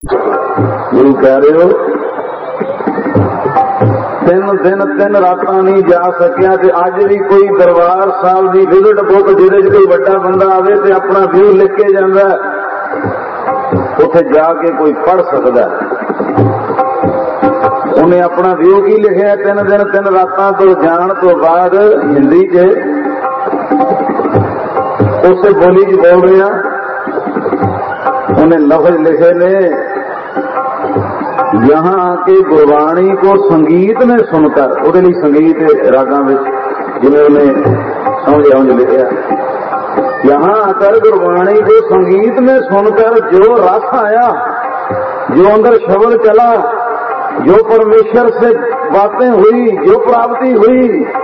गुरु कह रहे हो 3 दिन 3 रात नहीं जा सकिया ते अज भी कोई दरबार साहब की विजिट बुक जिहदे च कोई वड्डा बंदा आवे ते अपना व्यू लिख के जांदा उत्थे जाके कोई पढ़ सकदा। उन्हें अपना व्यू की लिखा 3 दिन 3 रातां तो जाण तो बाद हिंदी च उस बोली च बोल रहे हैं। उन्हें लफ्ज लिखे ने यहाँ आके गुरबाणी को संगीत में सुनकर उहदे लई संगीत रागां विच जिवें उन्हें समझ उंज लिखिआ यहाँ आकर गुरबाणी को संगीत में सुनकर जो रस आया, जो अंदर शब्द चला, जो परमेश्वर से बातें हुई, जो प्राप्ति हुई,